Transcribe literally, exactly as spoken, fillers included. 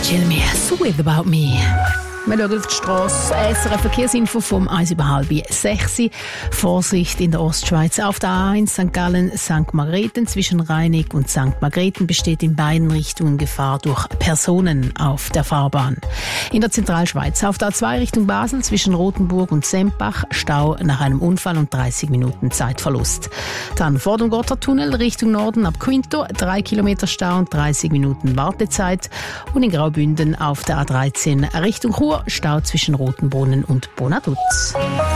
Chill Me, Sweet About Me. Wir schauen auf die Strasse. S R F Verkehrsinfo vom eins über halb sechs. Vorsicht in der Ostschweiz. Auf der A eins Sankt Gallen Sankt Margrethen zwischen Reinig und Sankt Margrethen besteht in beiden Richtungen Gefahr durch Personen auf der Fahrbahn. In der Zentralschweiz auf der A zwei Richtung Basel zwischen Rothenburg und Sempach Stau nach einem Unfall und dreißig Minuten Zeitverlust. Dann vor dem Gotthardtunnel Richtung Norden ab Quinto drei Kilometer Stau und dreißig Minuten Wartezeit. Und in Graubünden auf der A dreizehn Richtung Chur Stau zwischen Rotenbrunnen und Bonaduz.